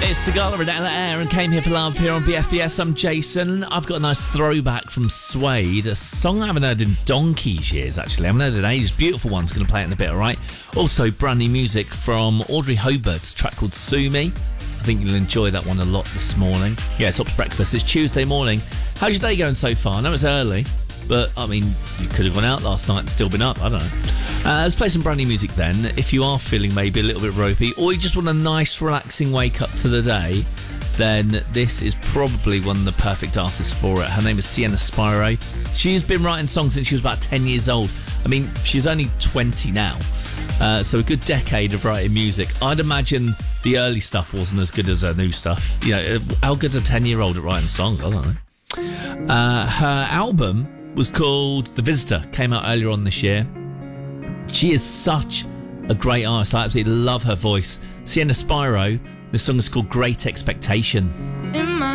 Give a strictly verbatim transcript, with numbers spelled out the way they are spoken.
It's Sigala and Ella Air and Came Here for Love here on B F B S. I'm Jason. I've got a nice throwback from Suede, a song I haven't heard in donkey's years, actually. I haven't heard it in ages. Beautiful one's going to play it in a bit, all right? Also, brand new music from Audrey Hobart's track called Sue Me. I think you'll enjoy that one a lot this morning. Yeah, Top's Breakfast. It's Tuesday morning. How's your day going so far? I know it's early, but, I mean, you could have gone out last night and still been up. I don't know. Uh, let's play some brand new music then. If you are feeling maybe a little bit ropey, or you just want a nice, relaxing wake up to the day, then this is probably one of the perfect artists for it. Her name is Sienna Spiro. She's been writing songs since she was about ten years old. I mean, she's only twenty now. Uh, so a good decade of writing music. I'd imagine the early stuff wasn't as good as her new stuff. You know, how good's a ten-year-old at writing songs? I don't know. Uh, her album was called The Visitor. Came out earlier on this year. She is such a great artist. I absolutely love her voice. Sienna Spiro. This song is called Great Expectation.